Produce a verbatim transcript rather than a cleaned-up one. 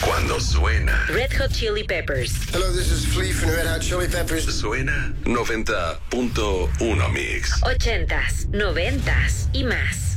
Cuando suena. Red Hot Chili Peppers. Hello, this is Flea from Red Hot Chili Peppers. Suena noventa punto uno Mix. Ochentas, noventas y más.